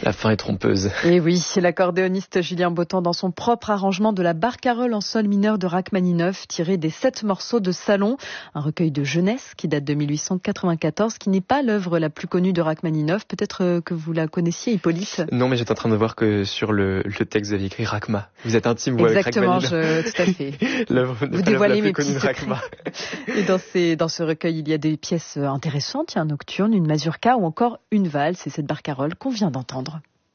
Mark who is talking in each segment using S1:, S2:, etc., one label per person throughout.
S1: La fin est trompeuse.
S2: Et oui, l'accordéoniste Julien Bautan dans son propre arrangement de la barcarolle en sol mineur de Rachmaninov, tiré des 7 morceaux de Salon, un recueil de jeunesse qui date de 1894, qui n'est pas l'œuvre la plus connue de Rachmaninov. Peut-être que vous la connaissiez, Hippolyte?
S1: Non, mais j'étais en train de voir que sur le texte, vous avez écrit Rachma. Vous êtes intime, vous,
S2: exactement,
S1: avec Rachmaninoff.
S2: tout à fait.
S1: Vous
S2: dévoilez mes petits
S1: secrets.
S2: Et dans ce recueil, il y a des pièces intéressantes. Il y a un nocturne, une mazurka ou encore une valse. C'est cette barcarolle qu'on vient d'entendre.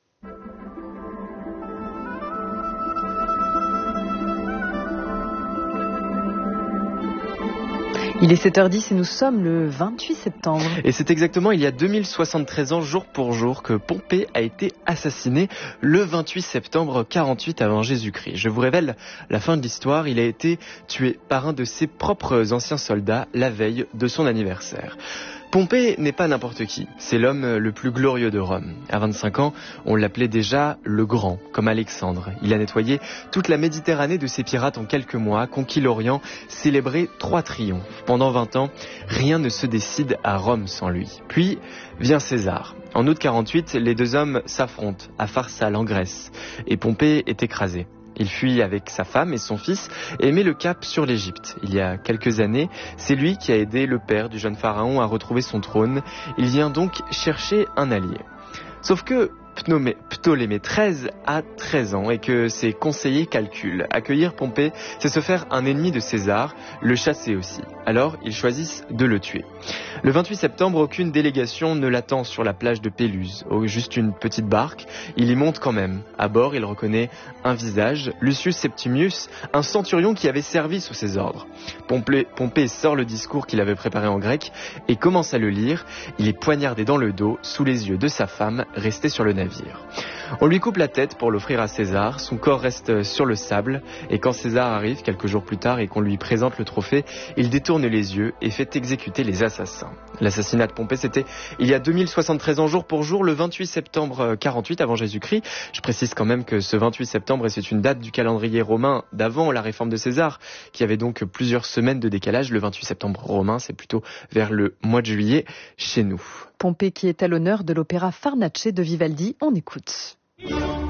S2: Il est 7h10 et nous sommes le 28 septembre.
S1: Et c'est exactement il y a 2073 ans, jour pour jour, que Pompée a été assassiné le 28 septembre 48 avant Jésus-Christ. Je vous révèle la fin de l'histoire. Il a été tué par un de ses propres anciens soldats la veille de son anniversaire. Pompée n'est pas n'importe qui, c'est l'homme le plus glorieux de Rome. À 25 ans, on l'appelait déjà le Grand, comme Alexandre. Il a nettoyé toute la Méditerranée de ses pirates en quelques mois, conquis l'Orient, célébré 3 triomphes. Pendant 20 ans, rien ne se décide à Rome sans lui. Puis vient César. En août 48, les deux hommes s'affrontent à Pharsale en Grèce, et Pompée est écrasé. Il fuit avec sa femme et son fils et met le cap sur l'Égypte. Il y a quelques années, c'est lui qui a aidé le père du jeune pharaon à retrouver son trône. Il vient donc chercher un allié. Sauf que Ptolémée XIII a 13 ans et que ses conseillers calculent. Accueillir Pompée, c'est se faire un ennemi de César, le chasser aussi. Alors, ils choisissent de le tuer. Le 28 septembre, aucune délégation ne l'attend sur la plage de Péluse, juste une petite barque. Il y monte quand même. À bord, il reconnaît un visage, Lucius Septimius, un centurion qui avait servi sous ses ordres. Pompée sort le discours qu'il avait préparé en grec et commence à le lire. Il est poignardé dans le dos, sous les yeux de sa femme, restée sur le navire. On lui coupe la tête pour l'offrir à César, son corps reste sur le sable, et quand César arrive quelques jours plus tard et qu'on lui présente le trophée, il détourne les yeux et fait exécuter les assassins. L'assassinat de Pompée, c'était il y a 2073 ans jour pour jour, le 28 septembre 48 avant Jésus-Christ. Je précise quand même que ce 28 septembre, et c'est une date du calendrier romain d'avant la réforme de César, qui avait donc plusieurs semaines de décalage. Le 28 septembre romain, c'est plutôt vers le mois de juillet chez nous.
S2: Pompée qui est à l'honneur de l'opéra Farnace de Vivaldi. On écoute.